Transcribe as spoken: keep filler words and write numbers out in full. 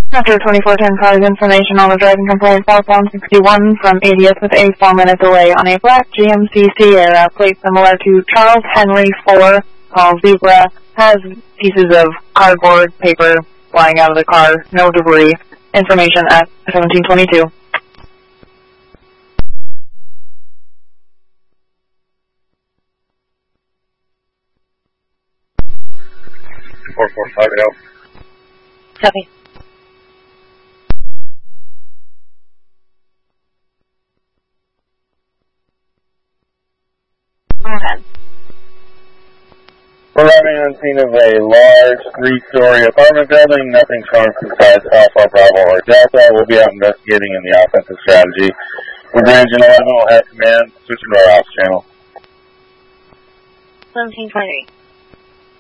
After twenty-four ten cars, information on the driving complaint southbound sixty-one from eightieth with a four-minute delay on a black G M C Sierra, plate similar to Charles Henry four, called Zebra, has pieces of cardboard paper flying out of the car, no debris. Information at seventeen twenty-two. four four five eight. Copy. Go ahead. We're arriving on scene of a large three-story apartment building. Nothing strong from size Alpha, Bravo, or Delta. We'll be out investigating in the offensive strategy. We're Branch eleven will have command. Switching to our ops channel. seventeen twenty-three.